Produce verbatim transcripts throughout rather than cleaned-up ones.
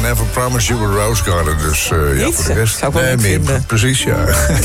never promise you a rose garden. Dus uh, ja, voor de rest... Zou ik wel nee, niet meer, vinden. precies, ja.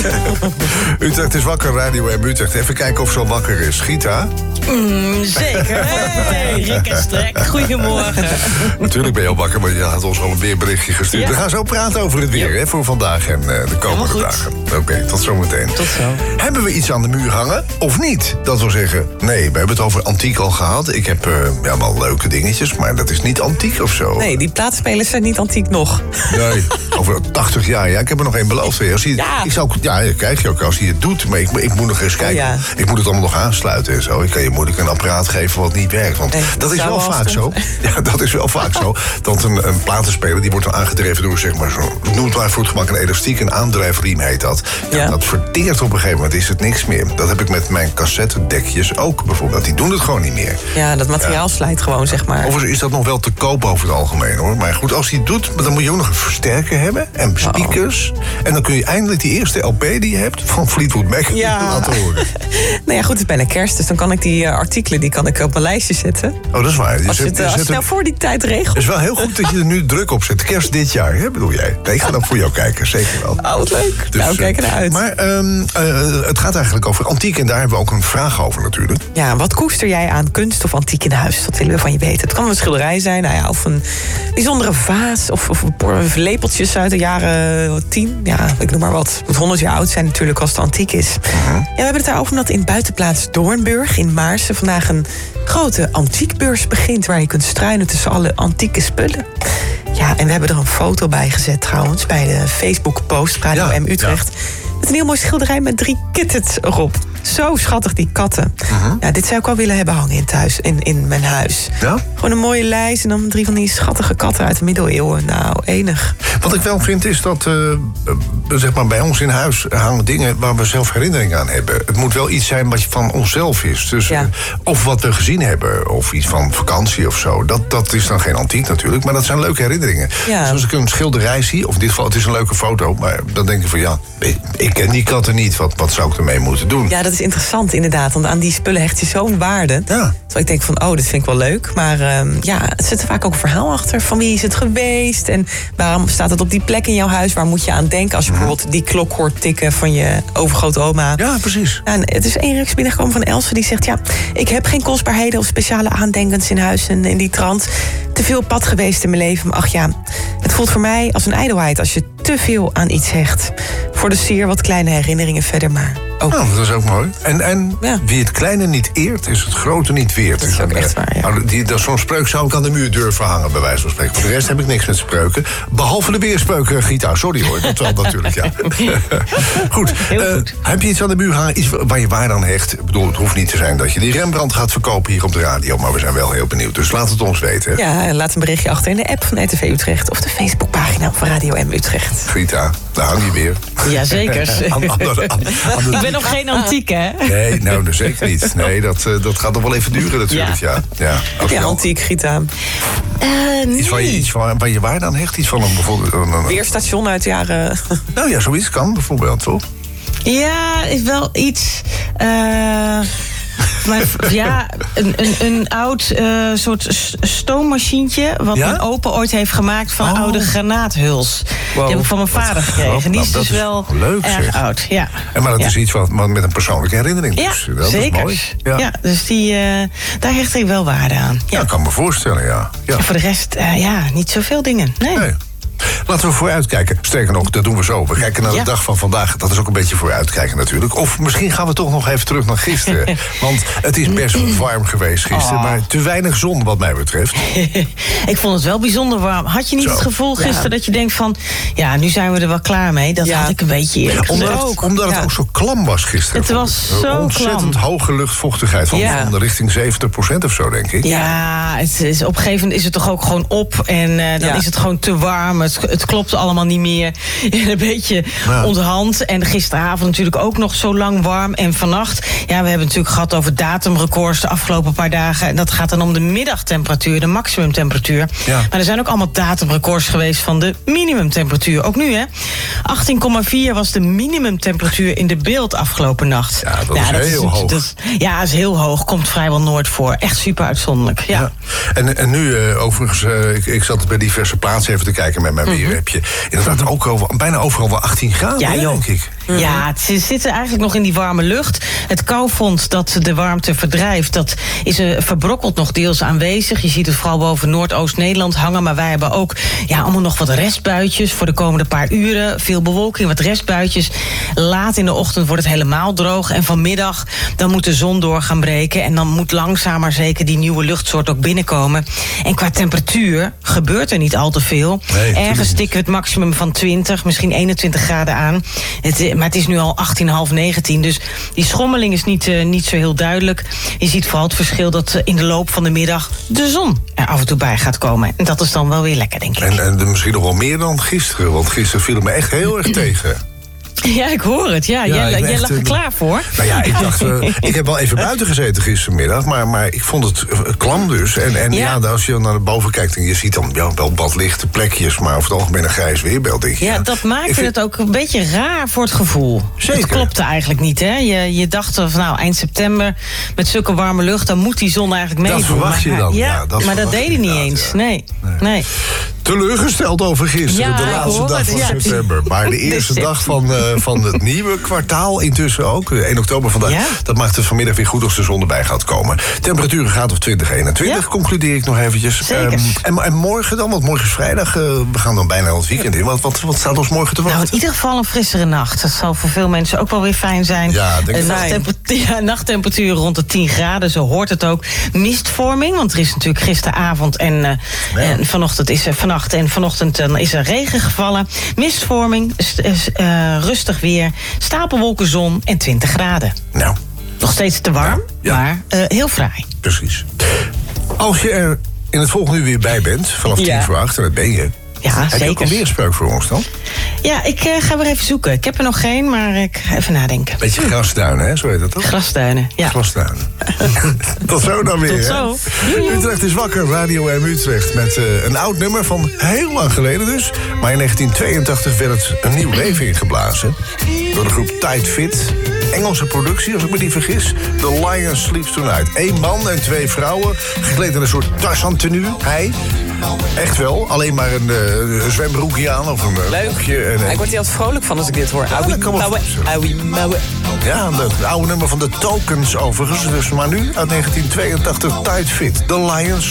Utrecht is wakker, Radio M Utrecht. Even kijken of ze al wakker is. Gita? Mm, zeker. Hey, Rick en Strek, goedemorgen. Natuurlijk ben je al wakker, maar je had ons al een weerberichtje gestuurd. Ja. We gaan zo praten over het weer, hè, voor vandaag en uh, de komende dagen. Oké, okay, tot zometeen. Tot zo. Hebben we iets aan de muur hangen of niet? Dat wil zeggen, nee, we hebben het over antiek al gehad. Ik heb uh, ja, wel leuke dingetjes, maar dat is niet antiek of zo. Nee, die plaatspelers zijn niet antiek nog. Nee, over tachtig jaar, ja. Ik heb er nog één beloofd. Als hij, Ja. ik zou, ja, dat krijg je ook als hij het doet. Maar ik, ik moet nog eens kijken. Oh, ja. Ik moet het allemaal nog aansluiten en zo. Ik kan je moeilijk een apparaat geven wat niet werkt. Want Nee, dat dat is zou wel wel vaak zo. stom. Ja, dat is wel vaak zo. Dat een, een platenspeler, die wordt dan aangedreven door, zeg maar, zo, noem het maar voor het gemak een elastiek, een aandrijfriem heet dat. Ja, Ja. Dat verteert op een gegeven moment, is het niks meer. Dat heb ik met mijn cassettedekjes ook bijvoorbeeld. Die doen het gewoon niet meer. Ja, dat materiaal slijt gewoon, zeg maar. Overigens is dat nog wel te koop over het algemeen, hoor. Maar goed, als hij het doet, dan moet je ook nog een versterker hebben en speakers. En dan kun je eindelijk die eerste L P die je hebt van Fleetwood Mac Ja. laten horen. Nou ja, goed, het is bijna kerst, dus dan kan ik die uh, artikelen die kan ik op mijn lijstje zetten. Oh, dat is waar. Je Als je zet- het, je uh, als zet je nou hem- voor die tijd regelt. Het is wel heel goed dat je er nu druk op zet. Kerst dit jaar, hè, bedoel jij? Nee, ik ga dan voor jou kijken, zeker wel. Oh, wat leuk. Dus, nou, kijk eh, ernaar uit. Maar ehm, uh, het gaat eigenlijk over antiek en daar hebben we ook een vraag over natuurlijk. Ja, wat koester jij aan kunst of antiek in huis? Dat willen we van je weten. Het kan een schilderij zijn, nou ja, of een bijzondere vaas... of, of, of lepeltjes uit de jaren tien. Ja, ik noem maar wat. Het honderd jaar oud zijn natuurlijk als het antiek is. Uh-huh. Ja, we hebben het daarover omdat in buitenplaats Doornburg in Maarsen... vandaag een grote antiekbeurs begint... waar je kunt struinen tussen alle antieke spullen. Ja, en we hebben er een foto bij gezet trouwens... bij de Facebook-post Radio Ja, M Utrecht... met een heel mooi schilderij met drie kittens erop. Zo schattig, die katten. Uh-huh. Ja, dit zou ik wel willen hebben hangen in, thuis, in, in mijn huis. Ja? Gewoon een mooie lijst en dan drie van die schattige katten uit de middeleeuwen. Nou, enig. Wat ik wel vind is dat uh, uh, zeg maar bij ons in huis hangen dingen waar we zelf herinnering aan hebben. Het moet wel iets zijn wat van onszelf is. Dus, Ja. uh, of wat we gezien hebben, of iets van vakantie of zo. Dat, dat is dan geen antiek natuurlijk, maar dat zijn leuke herinneringen. Ja. Dus als ik een schilderij zie, of in dit geval het is een leuke foto, maar dan denk ik van ja, ik, ik ken die katten niet. Wat, wat zou ik ermee moeten doen? Ja, dat is interessant inderdaad. Want aan die spullen hecht je zo'n waarde. Ja. Terwijl ik denk van, oh, dit vind ik wel leuk. Maar um, ja, het zit er vaak ook een verhaal achter. Van wie is het geweest? En waarom staat het op die plek in jouw huis? Waar moet je aan denken als je bijvoorbeeld die klok hoort tikken van je overgrootoma? Ja, precies. Ja, en het is één reactie binnengekomen van Else die zegt... ja, ik heb geen kostbaarheden of speciale aandenkens in huis en in die trant. Te veel pad geweest in mijn leven. Maar ach ja, het voelt voor mij als een ijdelheid als je te veel aan iets hecht. Voor de zeer wat kleine herinneringen verder, maar ook... Nou, dat is ook mooi. En, en Ja. wie het kleine niet eert, is het grote niet weert. Dat is ook echt waar, ja. Nou, die, dat, zo'n spreuk zou ik aan de muur durven hangen, bij wijze van spreken. Voor de rest heb ik niks met spreuken. Behalve de weerspreuken, Gita. Sorry hoor, dat wel natuurlijk, ja. Goed. Heel Eh, goed. heb je iets aan de muur hangen, iets waar je waar aan hecht? Ik bedoel, het hoeft niet te zijn dat je die Rembrandt gaat verkopen hier op de radio. Maar we zijn wel heel benieuwd, dus laat het ons weten. Hè? Ja, laat een berichtje achter in de app van R T V Utrecht... of de Facebookpagina van Radio M Utrecht. Gita, daar hang je weer. Jazeker. Aan- aan de- aan- aan de- Ik ben nog geen antiek, hè? Nee, nou, dat zeker niet. Nee, dat, eh, dat gaat nog wel even duren natuurlijk, ja. ja. Als je Ja, al- antiek, Gita. Uh, Iets waar je, iets waar, waar je waar dan hecht? Iets van een bijvoorbeeld. Een, een- Weerstation uit de jaren... nou ja, zoiets kan bijvoorbeeld, toch? Ja, is wel iets. eh, maar ja, een, een, een oud eh, soort s- stoommachientje. Wat Ja? mijn opa ooit heeft gemaakt van Oh. oude granaathuls. Die heb ik van mijn vader gekregen. Die is Nou, dus dat is wel leuk, erg zeg. oud. Ja. En maar dat Ja. is iets wat, wat met een persoonlijke herinnering. Ja, Dus, dat zeker. is mooi. Ja. Ja. dus die, eh, daar hecht ik wel waarde aan. Ja, Ja. ik kan me voorstellen, ja. ja. En voor de rest, eh, ja, niet zoveel dingen. Nee. Nee. Laten we vooruitkijken. Sterker nog, dat doen we zo. We kijken naar de Ja. dag van vandaag. Dat is ook een beetje vooruitkijken natuurlijk. Of misschien gaan we toch nog even terug naar gisteren. Want het is best wel warm geweest gisteren. Oh. Maar te weinig zon wat mij betreft. Ik vond het wel bijzonder warm. Had je niet Zo. het gevoel gisteren Ja. dat je denkt van... ja, nu zijn we er wel klaar mee. Dat Ja. had ik een beetje eerlijk Omdat, gezegd. het, omdat het Ja. ook zo klam was gisteren. Het was Een zo ontzettend klam. hoge luchtvochtigheid. Van, Ja. van richting zeventig procent of zo, denk ik. Ja, het is, op een gegeven moment is het toch ook gewoon op. En eh, dan Ja. is het gewoon te warm. Het, het klopt allemaal niet meer. Een beetje Ja. onderhand. En gisteravond natuurlijk ook nog zo lang warm. En vannacht, ja, we hebben het natuurlijk gehad over datumrecords de afgelopen paar dagen. En dat gaat dan om de middagtemperatuur, de maximumtemperatuur. Ja. Maar er zijn ook allemaal datumrecords geweest van de minimumtemperatuur. Ook nu, hè? achttien komma vier was de minimumtemperatuur in de Beeld afgelopen nacht. Ja, dat is heel hoog. Dat, ja, dat is heel hoog. Komt vrijwel nooit voor. Echt super uitzonderlijk. Ja. Ja. En, en nu, uh, overigens, uh, ik, ik zat bij diverse plaatsen even te kijken met mijn Mm-hmm. weerhebje. Inderdaad, ook over, bijna overal wel achttien graden, Ja, hè, joh. denk ik. Ja, het zit- zitten eigenlijk nog in die warme lucht. Het koufront dat de warmte verdrijft, dat is uh, verbrokkeld nog deels aanwezig. Je ziet het vooral boven Noordoost-Nederland hangen. Maar wij hebben ook ja, allemaal nog wat restbuitjes voor de komende paar uren. Veel bewolking, wat restbuitjes. Laat in de ochtend wordt het helemaal droog. En vanmiddag dan moet de zon door gaan breken. En dan moet langzaam maar zeker die nieuwe luchtsoort ook binnenkomen. En qua temperatuur gebeurt er niet al te veel. Nee, Ergens niet. tikken we het maximum van twintig, misschien eenentwintig graden aan. Het, maar het is nu al achttien, half negentien. Dus die schommeling is niet, uh, niet zo heel duidelijk. Je ziet vooral het verschil dat uh, in de loop van de middag de zon er af en toe bij gaat komen. En dat is dan wel weer lekker, denk ik. En, en de- misschien nog wel meer dan gisteren. Want gisteren viel het me echt heel erg tegen. Ja, ik hoor het. Ja, Ja, jij, ik ben jij echt, lag er uh, klaar voor. Nou ja, ik dacht, uh, ik heb wel even buiten gezeten gistermiddag, maar, maar ik vond het uh, klam dus. En, en ja. Ja. als je naar boven kijkt en je ziet dan ja, wel wat lichte plekjes, maar over het algemeen een grijs weerbeeld, denk je. Ja, ja, dat ik maakte vind- het ook een beetje raar voor het gevoel. Zeker. Het klopte eigenlijk niet, hè? Je, je dacht van nou, eind september met zulke warme lucht, dan moet die zon eigenlijk Dat meedoen. verwacht je Maar- dan, Ja, ja, dat maar dat verwacht deed je hij niet inderdaad, eens. ja. Nee. nee. Teleurgesteld over gisteren, Ja, de ik laatste hoor dag het, van ja. september. Maar de eerste Dus- dag van, uh, van het nieuwe kwartaal intussen ook. één oktober vandaag. Ja. Dat maakt het vanmiddag weer goed als de zon erbij gaat komen. Temperaturen gaat op twintig eenentwintig, Ja. concludeer ik nog eventjes. Zeker. Ehm, en, en morgen dan, want morgen is vrijdag. Uh, we gaan dan bijna het weekend in. Wat, wat, wat staat ons morgen te Nou, wachten? in ieder geval een frissere nacht. Dat zal voor veel mensen ook wel weer fijn zijn. Ja, denk ik Een wel. nachttemperatuur, ja, nachttemperatuur rond de tien graden, zo hoort het ook. Mistvorming, want er is natuurlijk gisteravond en, uh, Ja. en vanochtend is er vannacht en vanochtend uh, is er regen gevallen. Mistvorming, st- uh, rustig weer, stapelwolken, zon en twintig graden. Nou, Nog steeds te warm, Ja, ja. maar uh, heel fraai. precies. Als je er in het volgende uur weer bij bent, vanaf tien Ja. voor acht, en dat ben je. Ja, Heb je ook zeker. een weerspreuk voor ons dan? Ja, ik uh, ga weer even zoeken. Ik heb er nog geen, maar ik ga even nadenken. Beetje grasduinen, hè? Zo heet dat toch? Grasduinen, ja. Grasduinen. Tot zo dan weer. Tot hè? zo. Doei, doei. Utrecht is wakker, Radio M Utrecht. Met uh, een oud nummer van heel lang geleden dus. Maar in negentien tweeëntachtig werd het een nieuw leven ingeblazen. Door de groep Tight Fit. Engelse productie, als ik me niet vergis. The Lion Sleeps Tonight. Eén man en twee vrouwen. Gekleed in een soort Tarzan-tenue. Hij. Echt wel. Alleen maar een, uh, een zwembroekje aan of een uh, Leuk. broekje. En, uh, Ik word hier altijd vrolijk van als ik dit hoor. Auwie, dat kan me mauwe, voorstellen. auwie, mauwe. Ja, het oude nummer van de Tokens overigens. Dus maar nu uit negentien tweeëntachtig Tight Fit. The Lion